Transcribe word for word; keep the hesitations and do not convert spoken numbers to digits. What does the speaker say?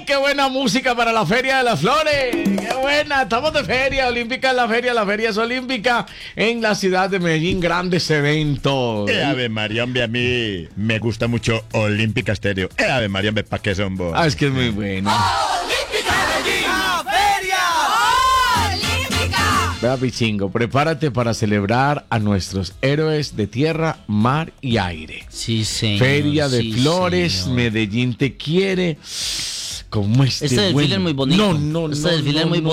qué buena música para la Feria de las Flores! ¡Qué buena! Estamos de Feria Olímpica en la Feria. La Feria es olímpica en la ciudad de Medellín. Grandes eventos. Eh, Ave María, hombre, a mí me gusta mucho Olímpica Estéreo. Eh, Ave María, hombre, ¿pa' qué son vos? Ah, es que es muy bueno. ¡Olímpica Medellín! ¡La Feria! ¡Olímpica! Vea, Pichingo, prepárate para celebrar a nuestros héroes de tierra, mar y aire. Sí, señor. Feria de sí, Flores, señor. Medellín te quiere. Como este Este desfile bueno. es muy bonito. No, no, Este no. desfile es no, muy no.